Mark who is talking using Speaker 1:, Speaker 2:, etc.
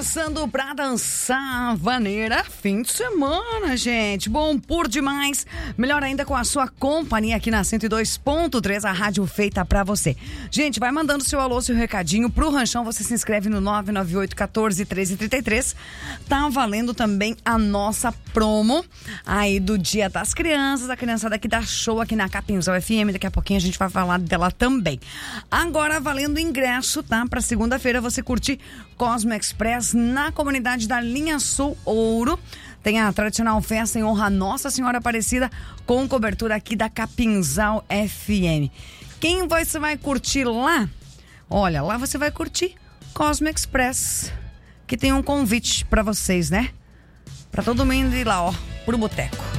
Speaker 1: Começando pra dançar vaneira, fim de semana, gente. Bom por demais. Melhor ainda com a sua companhia aqui na 102.3, a rádio feita pra você. Gente, vai mandando seu alô, seu recadinho pro Ranchão. Você se inscreve no 998 14 13 33. Tá valendo também a nossa promo aí do Dia das Crianças. A criançada aqui dá show aqui na Capinzal FM. Daqui a pouquinho a gente vai falar dela também. Agora valendo ingresso, tá? Pra segunda-feira você curtir Cosmo Express na comunidade da Linha Sul Ouro. Tem a tradicional festa em honra a Nossa Senhora Aparecida com cobertura aqui da Capinzal FM. Quem você vai curtir lá? Olha, lá você vai curtir Cosmo Express, que tem um convite pra vocês, né? Pra todo mundo ir lá, ó, pro boteco.